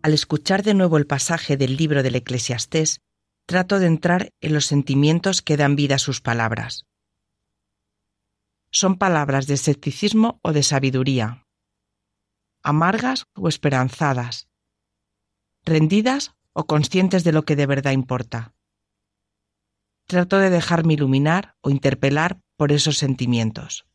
Al escuchar de nuevo el pasaje del libro del Eclesiastés, trato de entrar en los sentimientos que dan vida a sus palabras. ¿Son palabras de escepticismo o de sabiduría? ¿Amargas o esperanzadas? ¿Rendidas o conscientes de lo que de verdad importa? Trato de dejarme iluminar o interpelar por esos sentimientos.